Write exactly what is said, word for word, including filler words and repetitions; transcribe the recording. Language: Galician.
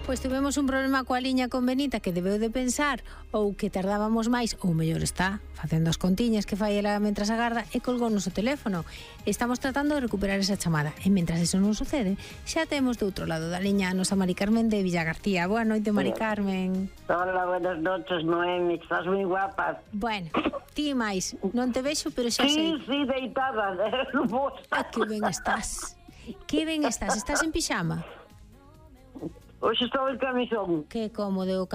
Pois tivemos un problema coa liña con Benita que debeu de pensar ou que tardábamos máis, ou mellor está facendo as contiñas que fai ela mentras agarda e colgounos o teléfono. Estamos tratando de recuperar esa chamada e mentras eso non sucede, xa temos do outro lado da liña a nosa Mari Carmen de Villa García. Boa noite, Mari Carmen. Hola, buenas noches, Noemi, estás moi guapa. Bueno, ti máis, non te vexo, pero xa sí, sei. Sí, sí, deitada, Ah, que ben estás. Que ben estás, estás en pixama? Hoxe estou en camisón. Que cómodo o